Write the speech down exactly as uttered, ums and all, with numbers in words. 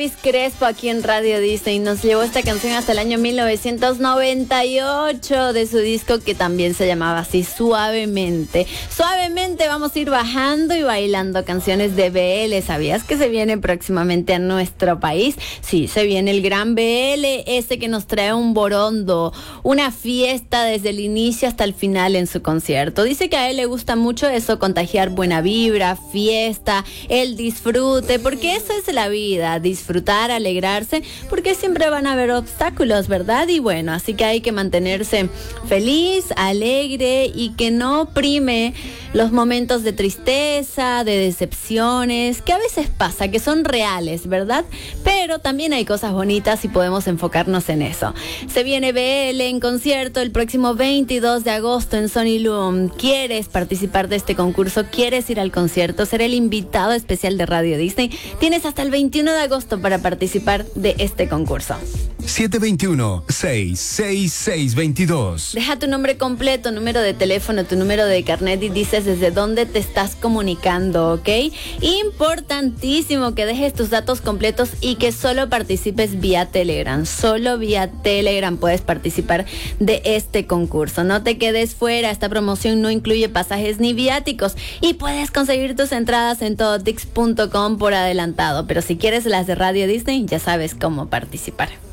Luis Crespo aquí en Radio Disney nos llevó esta canción hasta el año mil novecientos noventa y ocho de su disco que también se llamaba así, Suavemente. Suavemente vamos a ir bajando y bailando canciones de B L. ¿Sabías que se viene próximamente a nuestro país? Sí, se viene el gran B L, ese que nos trae un borondo, una fiesta desde el inicio hasta el final en su concierto. Dice que a él le gusta mucho eso, contagiar buena vibra, fiesta, el disfrute, porque eso es la vida, disfrutar. Disfrutar, alegrarse, porque siempre van a haber obstáculos, ¿verdad? Y bueno, así que hay que mantenerse feliz, alegre y que no prime los momentos de tristeza, de decepciones, que a veces pasa, que son reales, ¿verdad? Pero también hay cosas bonitas y podemos enfocarnos en eso. Se viene B L en concierto el próximo veintidós de agosto en Sony Loom. ¿Quieres participar de este concurso? ¿Quieres ir al concierto? ¿Ser el invitado especial de Radio Disney? Tienes hasta el veintiuno de agosto para participar de este concurso. siete dos uno, seis seis seis dos dos. Deja tu nombre completo, número de teléfono, tu número de carnet y dices desde dónde te estás comunicando, ¿ok? Importantísimo que dejes tus datos completos y que solo participes vía Telegram. Solo vía Telegram puedes participar de este concurso. No te quedes fuera, esta promoción no incluye pasajes ni viáticos y puedes conseguir tus entradas en todotix punto com por adelantado. Pero si quieres las de Radio Disney, ya sabes cómo participar.